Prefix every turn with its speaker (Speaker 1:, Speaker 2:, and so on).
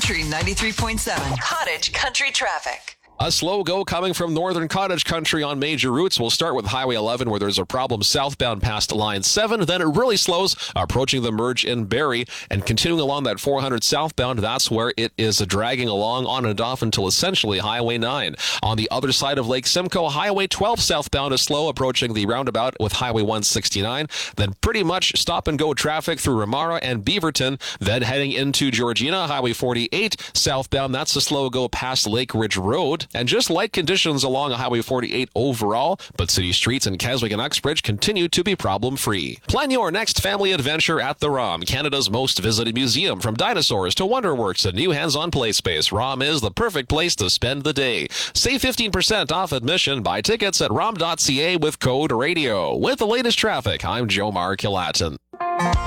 Speaker 1: Country 93.7. Cottage Country Traffic.
Speaker 2: A slow go coming from northern Cottage Country on major routes. We'll start with Highway 11 where there's a problem southbound past Line 7. Then it really slows approaching the merge in Barrie and continuing along that 400 southbound. That's where it is dragging along on and off until essentially Highway 9. On the other side of Lake Simcoe, Highway 12 southbound is slow approaching the roundabout with Highway 169. Then pretty much stop and go traffic through Ramara and Beaverton. Then heading into Georgina, Highway 48 southbound. That's a slow go past Lake Ridge Road. And just light conditions along Highway 48 overall, but city streets in Keswick and Uxbridge continue to be problem-free. Plan your next family adventure at the ROM, Canada's most visited museum. From dinosaurs to Wonderworks and new hands-on play space, ROM is the perfect place to spend the day. Save 15% off admission. Buy tickets at rom.ca with code RADIO. With the latest traffic, I'm Joe Mark Kilatin.